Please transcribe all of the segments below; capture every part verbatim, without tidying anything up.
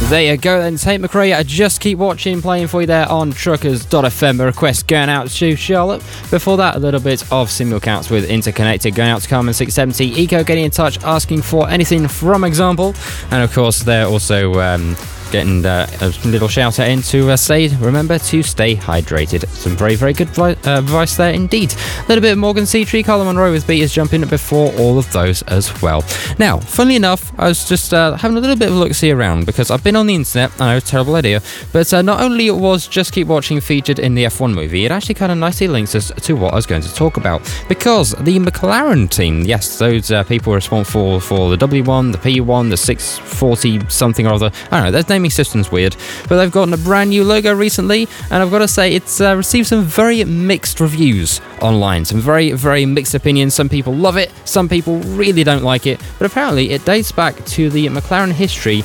There you go then, Tate McRae, Just Keep Watching, playing for you there on truckers dot f m. A request going out to Charlotte. Before that, a little bit of single counts with Interconnected going out to Carmen six seventy. Eco getting in touch, asking for anything from Example. And of course, they're also um, getting uh, a little shout out in to uh, say, remember to stay hydrated. Some very, very good vi- uh, advice there indeed. A little bit of Morgan Seatree, Carla Monroe with Beaters jumping before all of those as well. Now, funnily enough, I was just uh, having a little bit of a look-see around because I've been on the internet. I know, terrible idea, but uh, not only was Just Keep Watching featured in the F one movie, it actually kind of nicely links us to what I was going to talk about, because the McLaren team, yes, those uh, people are responsible for the W one, the P one, the six forty something or other. I don't know, their naming system's weird, but they've gotten a brand new logo recently, and I've got to say it's uh, received some very mixed reviews online, some very, very mixed opinions. Some people love it, some people really don't like it, but apparently it dates back to the McLaren history.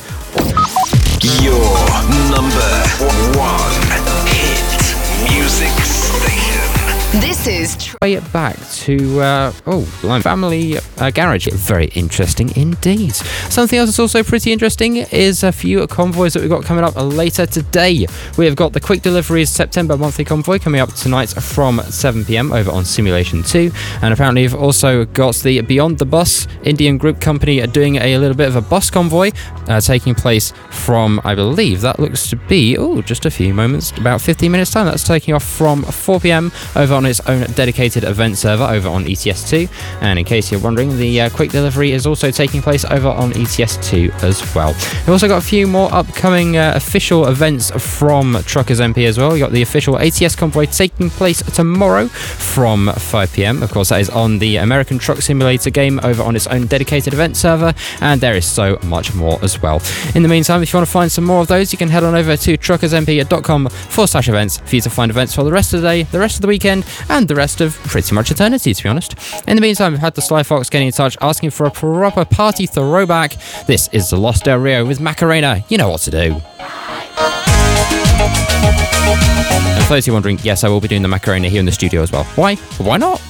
Your number one hit music station. This is Way back to uh, oh, Lime Family uh, Garage. Very interesting indeed. Something else that's also pretty interesting is a few convoys that we've got coming up later today. We have got the Quick Deliveries September monthly convoy coming up tonight from seven p.m. over on Simulation two, and apparently we've also got the Beyond the Bus Indian Group Company doing a little bit of a bus convoy uh, taking place from, I believe that looks to be oh just a few moments, about fifteen minutes time. That's taking off from four p.m. over on its own dedicated event server over on E T S two, and in case you're wondering, the uh, quick delivery is also taking place over on E T S two as well. We've also got a few more upcoming uh, official events from Truckers M P as well. We've got the official A T S convoy taking place tomorrow from five p.m. Of course, that is on the American Truck Simulator game over on its own dedicated event server, and there is so much more as well. In the meantime, if you want to find some more of those, you can head on over to truckersmp.com forward slash events for you to find events for the rest of the day, the rest of the weekend, and the rest of pretty much eternity, to be honest. In the meantime, we've had the Sly Fox getting in touch asking for a proper party throwback. This is the Lost Del Rio with Macarena. You know what to do. And for those who are wondering, yes, I will be doing the Macarena here in the studio as well. Why? Why not?